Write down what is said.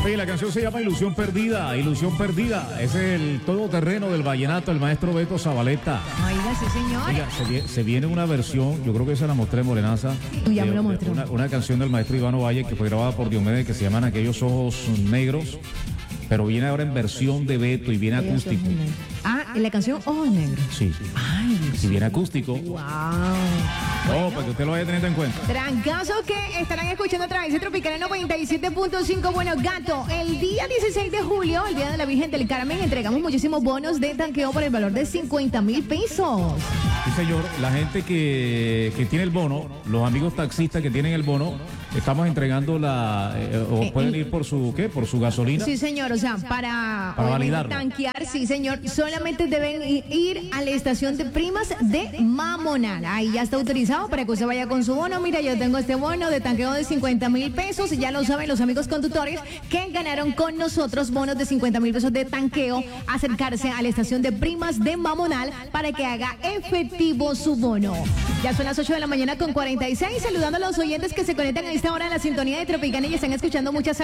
Oye, la canción se llama Ilusión Perdida, Ilusión Perdida. Ese es el todoterreno del vallenato, el maestro Beto Zabaleta. Oiga, sí, señor. Oiga, se viene una versión, yo creo que se la mostré, Morenaza. Tú ya me lo mostró. Una canción del maestro Ivano Valle que fue grabada por Diomedes que se llaman Aquellos Ojos Negros, pero viene ahora en versión de Beto y viene acústico. La canción Ojos Negros. Sí. Ay, Si viene acústico. wow. Oh, para que usted lo vaya teniendo en cuenta. Trancazo que estarán escuchando a través de Tropical 97.5. Bueno, Gato, el día 16 de julio, el día de la Virgen del Carmen, entregamos muchísimos bonos de tanqueo por el valor de 50,000 pesos. Sí, señor, la gente que tiene el bono, los amigos taxistas que tienen el bono, estamos entregando o pueden ir por su gasolina. Sí, señor, o sea, para validarlo. tanquear, sí, señor, solamente deben ir a la estación de Primas de Mamonal. Ahí ya está autorizado para que usted vaya con su bono. Mira, yo tengo este bono de tanqueo de 50,000 pesos. Ya lo saben los amigos conductores que ganaron con nosotros bonos de 50,000 pesos de tanqueo. Acercarse a la estación de Primas de Mamonal para que haga efectivo su bono. Ya son las 8 de la mañana con 46. Saludando a los oyentes que se conectan a esta hora en la sintonía de Tropicana y están escuchando muchas